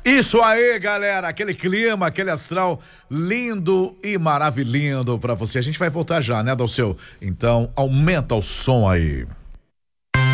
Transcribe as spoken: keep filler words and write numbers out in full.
Isso aí, galera, aquele clima, aquele astral lindo e maravilhoso pra você. A gente vai voltar já, né, Dalceu? Então, aumenta o som aí.